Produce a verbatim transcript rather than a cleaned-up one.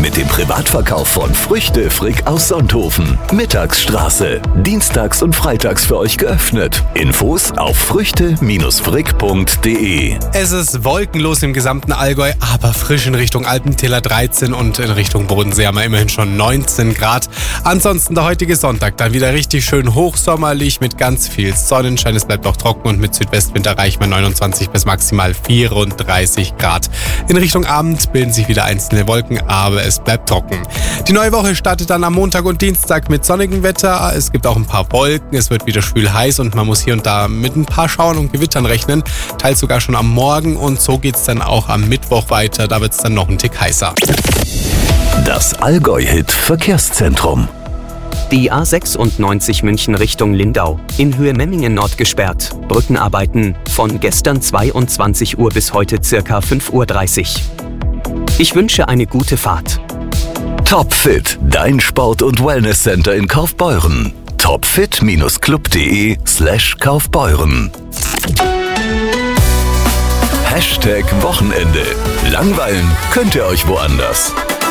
mit dem Privatverkauf von Früchte Frick aus Sonthofen. Mittagsstraße. Dienstags und freitags für euch geöffnet. Infos auf früchte frick punkt de. Es ist wolkenlos im gesamten Allgäu, aber frisch in Richtung Alpentäler dreizehn und in Richtung Bodensee haben wir immerhin schon neunzehn Grad. Ansonsten der heutige Sonntag dann wieder richtig schön hochsommerlich mit ganz viel Sonnenschein. Es bleibt auch trocken und mit Südwestwind erreicht man neunundzwanzig bis maximal vierunddreißig Grad. In Richtung Abend bilden sich wieder einzelne Wolken, aber es bleibt trocken. Die neue Woche startet dann am Montag und Dienstag mit sonnigem Wetter. Es gibt auch ein paar Wolken, es wird wieder schwül heiß und man muss hier und da mit ein paar Schauern und Gewittern rechnen. Teils sogar schon am Morgen und so geht es dann auch am Mittwoch weiter. Da wird es dann noch ein Tick heißer. Das Allgäu-Hit Verkehrszentrum. Die A sechsundneunzig München Richtung Lindau, in Höhe Memmingen Nord gesperrt. Brückenarbeiten von gestern zweiundzwanzig Uhr bis heute circa fünf Uhr dreißig. Ich wünsche eine gute Fahrt. Topfit, dein Sport- und Wellnesscenter in Kaufbeuren. topfit-club.de slash Kaufbeuren. Hashtag Wochenende. Langweilen könnt ihr euch woanders.